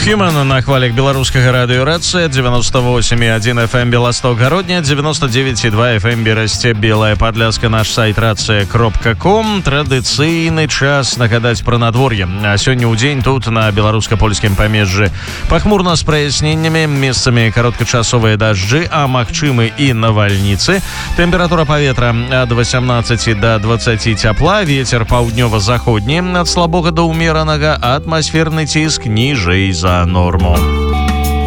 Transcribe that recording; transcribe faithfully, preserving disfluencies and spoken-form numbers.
Human на хвалях беларускага радыёрацыя, девяносто восемь и один эф эм Белосток Городня, девяносто девять и два эф эм Берасце Белая Падляска, наш сайт рация кропка ком. Традыцыйны час нагадаць пра надвор'е. А сёння ў дзень тут на беларуска-польскім памежжы пахмурна з праясненнямі, месцамі кароткачасовыя дажджы, а магчымы і навальніцы. Тэмпература паветра ад восемнадцати до двадцати цяпла, вецер паўднёва-заходні ад слабога да ўмеранага, атмасферны ціск ніжэй за норму.